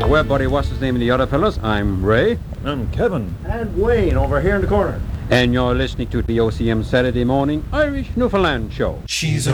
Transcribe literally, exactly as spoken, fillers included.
Well, buddy, what's his name of the other fellas? I'm Ray. I'm Kevin. And Wayne over here in the corner. And you're listening to the O C M Saturday Morning Irish Newfoundland Show. She's a